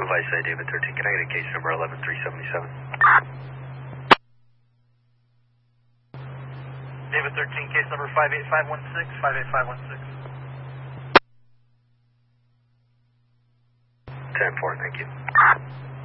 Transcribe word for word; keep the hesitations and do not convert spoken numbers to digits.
Device I, David thirteen. Can I get a case number eleven three seventy-seven? David thirteen, case number five eight five one six, five eight five one six. ten four, thank you.